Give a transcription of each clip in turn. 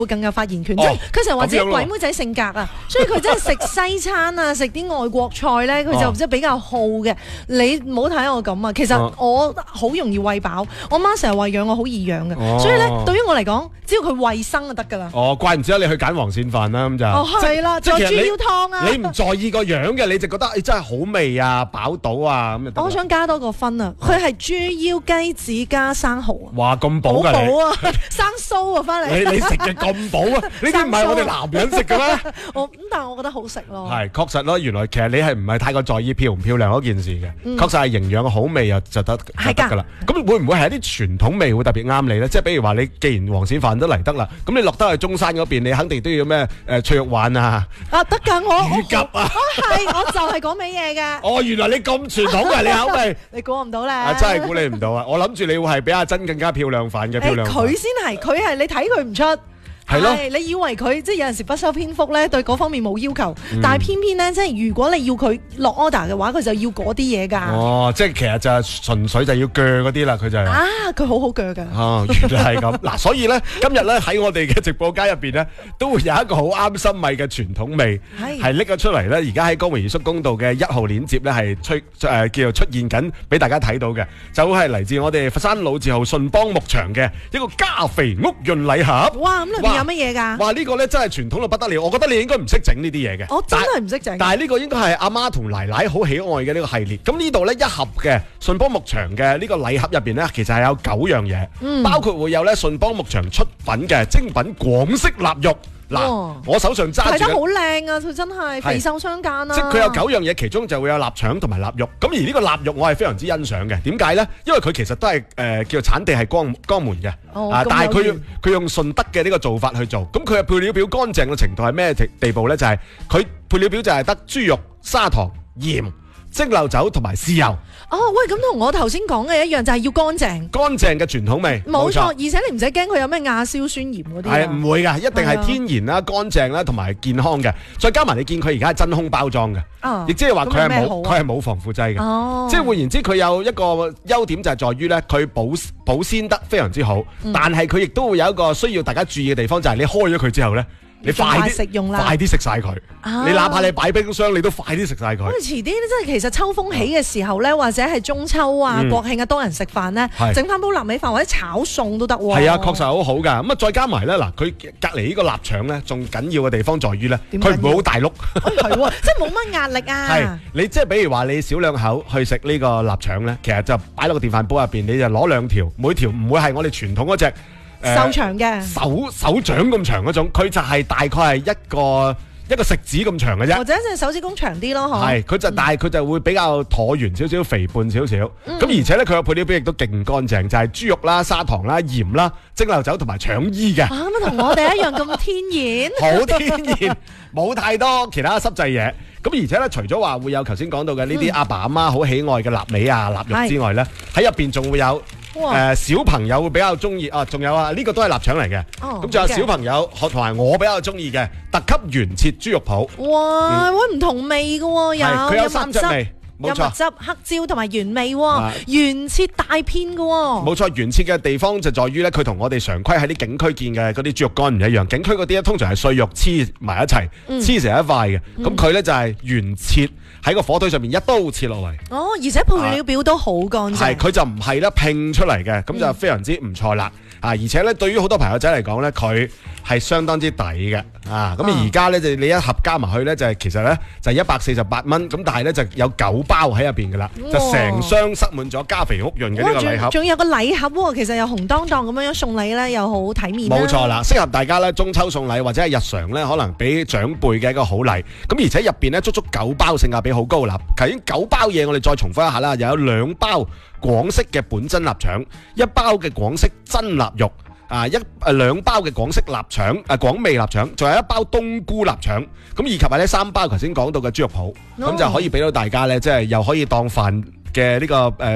會更有發言權，即係佢成日話自己鬼妹仔性格啊，所以佢真係食西餐啊，食啲外國菜咧，佢就即係比較好嘅。你唔好睇我咁啊，其實我好容易餵飽，我媽成日話養我好易養嘅，所以咧對於我嚟講，只要佢衞生就得㗎啦。 哦，怪唔知你去揀黃鱔飯啦咁就。 哦，係啦，仲有豬腰湯啊。 你唔在意個樣嘅，你就覺得真係好味啊，飽到啊咁就得。 我想加多個分啊，佢係豬腰雞子加生蠔啊。 哇，咁補㗎你！ 好補啊，生酥啊翻嚟。 你食嘅咁補啊？呢啲唔係我哋男人食嘅咩？ 但係我覺得好食咯。 係確實咯，原來其實你係唔係太過在意漂唔漂亮嗰件事嘅，確實係營養好味就得㗎啦。咁會唔會係一啲傳統味會特別啱你咧？即係比如話你既然黃鱔飯都嚟得啦，咁你落得去中山嗰邊，你肯定都要咩脆肉鯇啊？ 啊得㗎，我乳鴿啊！ 我就係講味嘢㗎。 哦，原來你咁傳統嘅你口味， 你估唔到咧？ 真係估你唔到啊！我諗住你會係比阿珍更加漂亮飯嘅漂亮飯。 佢先係，佢係你睇佢唔出。係咯，你以為佢即係有陣時不修邊幅咧，對嗰方面冇要求，但係偏偏咧，即係如果你要佢落 order 嘅話，佢就要嗰啲嘢㗎。 哦，即係其實就係純粹就要鋸嗰啲啦，佢就係。 啊，佢好好鋸㗎。 哦，原來係咁。嗱，所以咧，今日咧喺我哋嘅直播間入邊咧，都會有一個好啱心米嘅傳統味，係拎咗出嚟咧。而家喺江榮賢叔公道嘅1號鏈接咧，係叫做出現緊俾大家睇到嘅，就係嚟自我哋佛山老字號順邦牧場嘅一個加肥屋潤禮盒。 哇！咁裏邊有乜嘢㗎？ 哇！呢個咧真係傳統到不得了，我覺得你應該唔識整呢啲嘢嘅。 我真係唔識整。但係呢個應該係阿媽同奶奶好喜愛嘅呢個系列。咁呢度咧一盒嘅順邦牧場嘅呢個禮盒入邊咧，其實係有9樣嘢，包括會有咧順邦牧場出品嘅精品廣式臘肉。嗱，我手上揸住， 睇得好靚啊！佢真係肥瘦相間啊！ 即係佢有9樣嘢，其中就會有臘腸同埋臘肉。咁而呢個臘肉我係非常之欣賞嘅。點解咧？因為佢其實都係叫做產地係江門嘅，但係佢用順德嘅呢個做法去做。咁佢嘅配料表乾淨嘅程度係咩地步咧？就係佢配料表就係得豬肉、砂糖、鹽、蒸餾酒同埋豉油。 哦，喂，咁同我頭先講嘅一樣，就係要乾淨。 乾淨嘅傳統味。 冇錯，而且你唔使驚佢有咩亞硝酸鹽嗰啲。 係唔會㗎，一定係天然啦、乾淨啦同埋健康嘅。再加埋你見佢而家係真空包裝嘅，亦即係話佢係冇防腐劑嘅。即係換言之，佢有一個優點就係在於咧，佢保鮮得非常之好。但係佢亦都會有一個需要大家注意嘅地方，就係你開咗佢之後咧。你快啲食晒佢，你哪怕你擺冰箱，你都快啲食晒佢。 遲啲咧，真係其實秋風起嘅時候咧，或者係中秋啊、國慶啊，多人食飯咧，整翻煲臘味飯或者炒餸都得喎。係啊，確實好好㗎。咁啊，再加埋咧，嗱，佢隔離呢個臘腸咧，仲緊要嘅地方在於咧，佢唔會好大碌。 係喎，即係冇乜壓力啊。 係，你即係比如話你少兩口去食呢個臘腸咧，其實就擺落個電飯煲入邊，你就攞2條，每條唔會係我哋傳統嗰隻。 手長嘅手掌咁長嗰種，佢就係大概係一個食指咁長嘅啫， 或者隻手指公長啲咯， 係佢就但係佢就會比較橢圓少少、肥胖少少。咁而且咧，佢嘅配料表亦都勁乾淨，就係豬肉啦、砂糖啦、鹽啦、蒸餾酒同埋腸衣嘅。 咁同我哋一樣咁天然， 好天然，冇太多其他濕製嘢。咁而且咧，除咗話會有頭先講到嘅呢啲阿爸阿媽好喜愛嘅臘味啊、臘肉之外咧，喺入邊仲會有。小朋友會比較中意啊，仲有啊，呢個都係臘腸嚟嘅。咁仲有小朋友同埋我比較中意嘅特級原切豬肉脯。 哇，會唔同味嘅喎， 佢有3隻味，冇錯， 有蜜汁、黑椒同埋原味喎，原切大片嘅喎。 冇錯，原切嘅地方就在於咧，佢同我哋常規喺啲景區見嘅嗰啲豬肉乾唔一樣。景區嗰啲咧通常係碎肉黐埋一齊，黐成一塊嘅。咁佢咧就係原切。喺個火腿上面一刀切落嚟， 而且配料表都好乾淨。 係佢就唔係咧拼出嚟嘅，咁就非常之唔錯啦。而且咧對於好多朋友仔嚟講咧，佢係相當之抵嘅。咁而家咧就你一盒加埋去咧，就係其實咧就148蚊，咁但係咧就有9包喺入邊噶啦，就成箱塞滿咗加肥屋潤嘅呢個禮盒。 仲有個禮盒喎，其實又紅當當咁樣送禮咧，又好體面。 冇錯啦，適合大家咧中秋送禮或者係日常咧，可能俾長輩嘅一個好禮。咁而且入邊咧足足9包，性價比好高啦。頭先9包嘢，我哋再重複一下啦，又有2包廣式嘅本真臘腸，1包嘅廣式真臘肉。2包嘅廣式臘腸，廣味臘腸，仲有1包冬菇臘腸，咁以及係呢3包頭先講到嘅豬肉脯，咁就可以俾到大家咧，即係又可以當飯嘅呢個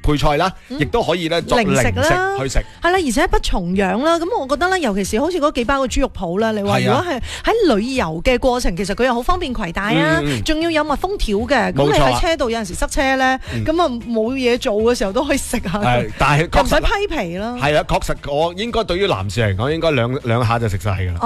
配菜啦，亦都可以咧作零食去食。 係啦，而且不重樣啦。咁我覺得咧，尤其是好似嗰幾包嘅豬肉鋪啦，你話如果係喺旅遊嘅過程，其實佢又好方便攜帶啊，仲要有密封條嘅。咁你喺車度有陣時塞車咧，咁啊冇嘢做嘅時候都可以食下。 但係又唔使批皮啦。 係啊，確實我應該對於男士嚟講，應該兩下就食晒㗎啦。